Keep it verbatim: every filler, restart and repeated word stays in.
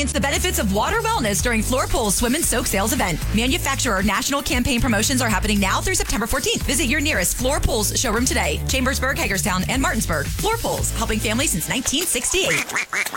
Experience the benefits of water wellness during Floor Pool's Swim and Soak sales event. Manufacturer national campaign promotions are happening now through September fourteenth. Visit your nearest Floor Pools showroom today. Chambersburg, Hagerstown, and Martinsburg. Floor Pools, helping families since nineteen sixty-eight.